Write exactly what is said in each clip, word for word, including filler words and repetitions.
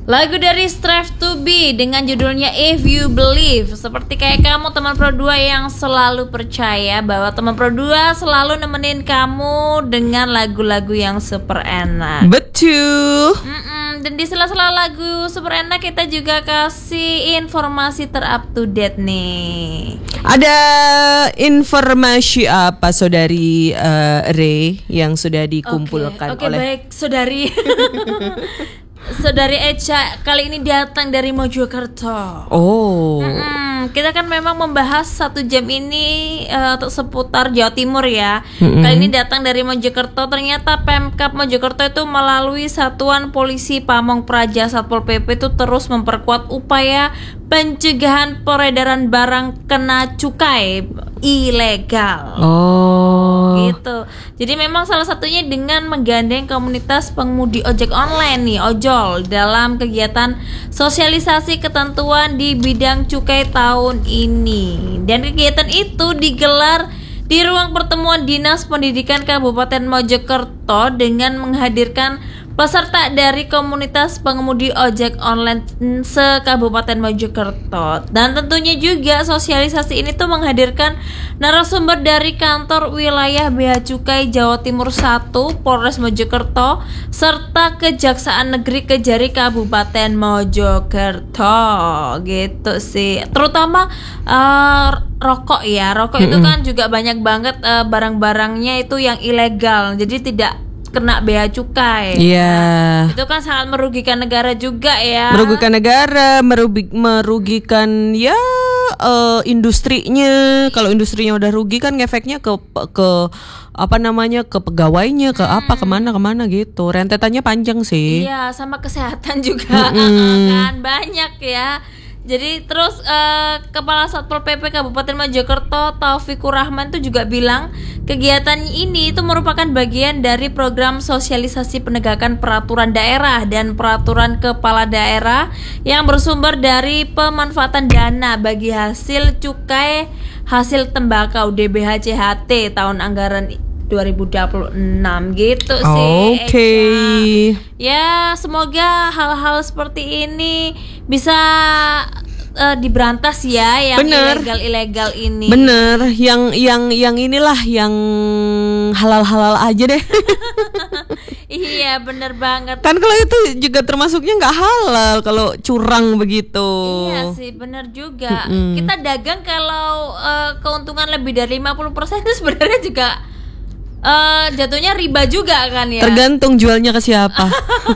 Lagu dari Strive to Be dengan judulnya If You Believe. Seperti kayak kamu teman Pro dua yang selalu percaya bahwa teman Pro dua selalu nemenin kamu dengan lagu-lagu yang super enak. Betul. Mm-mm. Dan di sela-sela lagu super enak kita juga kasih informasi ter-up to date nih. Ada informasi apa saudari uh, Ray yang sudah dikumpulkan Oke, okay, okay, oleh baik saudari. Saudari Echa kali ini datang dari Mojokerto. Oh. Mm-mm. Kita kan memang membahas satu jam ini uh, seputar Jawa Timur ya. Mm-mm. Kali ini datang dari Mojokerto. Ternyata Pemkab Mojokerto itu melalui Satuan Polisi Pamong Praja Satpol P P itu terus memperkuat upaya pencegahan peredaran barang kena cukai ilegal. Oh. Gitu. Jadi memang salah satunya dengan menggandeng komunitas pengemudi ojek online nih, ojol, dalam kegiatan sosialisasi ketentuan di bidang cukai tahun ini. Dan kegiatan itu digelar di ruang pertemuan Dinas Pendidikan Kabupaten Mojokerto dengan menghadirkan peserta dari komunitas pengemudi ojek online se-Kabupaten Mojokerto. Dan tentunya juga sosialisasi ini tuh menghadirkan narasumber dari kantor wilayah Bea Cukai Jawa Timur satu Polres Mojokerto serta Kejaksaan Negeri Kejari Kabupaten Mojokerto gitu sih. Terutama uh, rokok ya. Rokok mm-hmm. itu kan juga banyak banget uh, barang-barangnya itu yang ilegal. Jadi tidak kena bea cukai. Iya. Yeah. Nah, itu kan sangat merugikan negara juga ya. Merugikan negara, merugi, merugikan ya uh, industrinya. Kalau industrinya udah rugi kan ngefeknya ke ke apa namanya ke pegawainya, ke hmm. apa kemana kemana gitu. Rentetannya panjang sih. Iya, sama kesehatan juga kan banyak ya. Jadi terus uh, Kepala Satpol P P Kabupaten Mojokerto Taufikur Rahman itu juga bilang kegiatan ini itu merupakan bagian dari program sosialisasi penegakan peraturan daerah dan peraturan kepala daerah yang bersumber dari pemanfaatan dana bagi hasil cukai hasil tembakau D B H C H T tahun anggaran dua ribu dua puluh enam gitu sih. Oke. Okay. Ya, semoga hal-hal seperti ini bisa uh, diberantas ya yang ilegal-ilegal ini. Bener, yang yang yang inilah yang halal-halal aja deh. Iya, bener banget. Kan kalau itu juga termasuknya nggak halal kalau curang begitu. Iya sih, bener juga. Mm-mm. Kita dagang kalau uh, keuntungan lebih dari lima puluh persen itu sebenarnya juga Uh, jatuhnya riba juga kan ya. Tergantung jualnya ke siapa.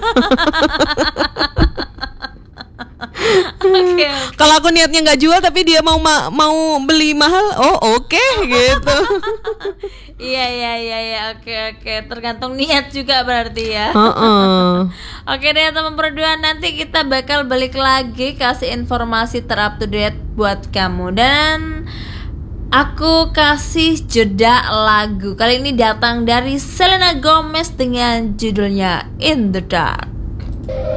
Okay, okay. Kalau aku niatnya nggak jual tapi dia mau ma- mau beli mahal, oh oke okay, gitu. Iya iya iya iya oke okay, oke okay. Tergantung niat juga berarti ya. Uh-uh. Oke deh teman berdua, nanti kita bakal balik lagi kasih informasi ter-up to date buat kamu. Dan aku kasih jeda lagu. Kali ini datang dari Selena Gomez dengan judulnya In the Dark.